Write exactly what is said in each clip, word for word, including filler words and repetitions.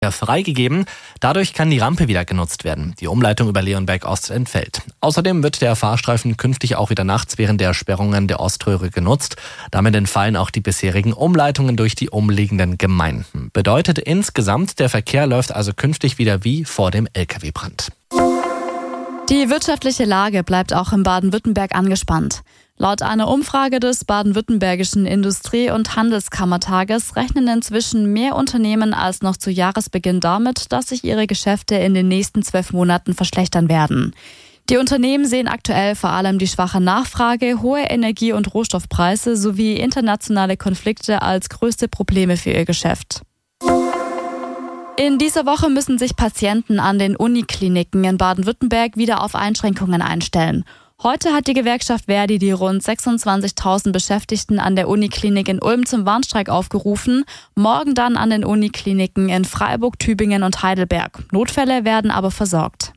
freigegeben. Dadurch kann die Rampe wieder genutzt werden. Die Umleitung über Leonberg Ost entfällt. Außerdem wird der Fahrstreifen künftig auch wieder nachts während der Sperrungen der Oströhre genutzt. Damit entfallen auch die bisherigen Umleitungen durch die umliegenden Gemeinden. Bedeutet insgesamt, der Verkehr läuft also künftig wieder wie vor dem L K W-Brand. Die wirtschaftliche Lage bleibt auch in Baden-Württemberg angespannt. Laut einer Umfrage des Baden-Württembergischen Industrie- und Handelskammertages rechnen inzwischen mehr Unternehmen als noch zu Jahresbeginn damit, dass sich ihre Geschäfte in den nächsten zwölf Monaten verschlechtern werden. Die Unternehmen sehen aktuell vor allem die schwache Nachfrage, hohe Energie- und Rohstoffpreise sowie internationale Konflikte als größte Probleme für ihr Geschäft. In dieser Woche müssen sich Patienten an den Unikliniken in Baden-Württemberg wieder auf Einschränkungen einstellen. Heute hat die Gewerkschaft Verdi die rund sechsundzwanzigtausend Beschäftigten an der Uniklinik in Ulm zum Warnstreik aufgerufen. Morgen dann an den Unikliniken in Freiburg, Tübingen und Heidelberg. Notfälle werden aber versorgt.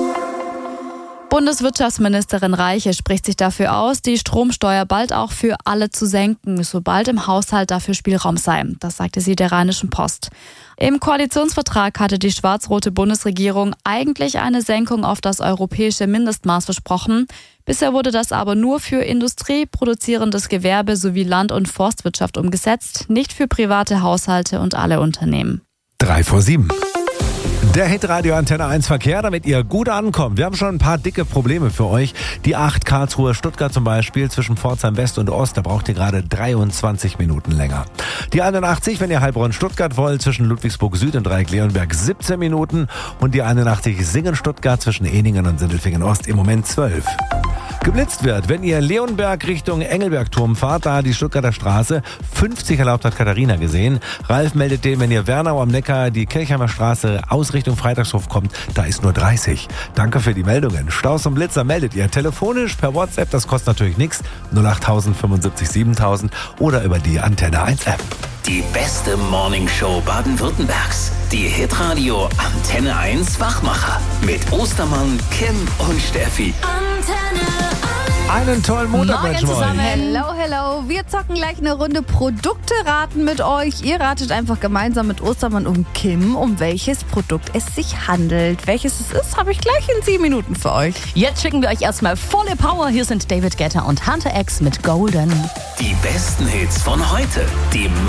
Bundeswirtschaftsministerin Reiche spricht sich dafür aus, die Stromsteuer bald auch für alle zu senken, sobald im Haushalt dafür Spielraum sei. Das sagte sie der Rheinischen Post. Im Koalitionsvertrag hatte die schwarz-rote Bundesregierung eigentlich eine Senkung auf das europäische Mindestmaß versprochen. Bisher wurde das aber nur für Industrie, produzierendes Gewerbe sowie Land- und Forstwirtschaft umgesetzt, nicht für private Haushalte und alle Unternehmen. Drei vor sieben. Der Hitradio Antenne eins Verkehr, damit ihr gut ankommt. Wir haben schon ein paar dicke Probleme für euch. Die acht Karlsruhe Stuttgart zum Beispiel zwischen Pforzheim West und Ost, da braucht ihr gerade dreiundzwanzig Minuten länger. Die einundachtzig, wenn ihr Heilbronn Stuttgart wollt, zwischen Ludwigsburg Süd und Dreieck Leonberg siebzehn Minuten. Und die einundachtzig Singen Stuttgart zwischen Eningen und Sindelfingen Ost im Moment zwölf. Geblitzt wird, wenn ihr Leonberg Richtung Engelbergturm fahrt, da die Stuttgarter Straße fünfzig erlaubt, hat Katharina gesehen. Ralf meldet den, wenn ihr Wernau am Neckar die Kirchheimer Straße aus Richtung Freitagshof kommt, da ist nur dreißig. Danke für die Meldungen. Staus und Blitzer meldet ihr telefonisch, per WhatsApp, das kostet natürlich nichts, null acht tausend fünfundsiebzig siebentausend oder über die Antenne eins App. Die beste Morningshow Baden-Württembergs. Die Hitradio Antenne eins Wachmacher. Mit Ostermann, Kim und Steffi. Antenne eins. Einen tollen Montag, Morgen Mensch, zusammen. Hello, hello. Wir zocken gleich eine Runde Produkte raten mit euch. Ihr ratet einfach gemeinsam mit Ostermann und Kim, um welches Produkt es sich handelt. Welches es ist, habe ich gleich in sieben Minuten für euch. Jetzt schicken wir euch erstmal volle Power. Hier sind David Guetta und Hunter X mit Golden. Die besten Hits von heute. Die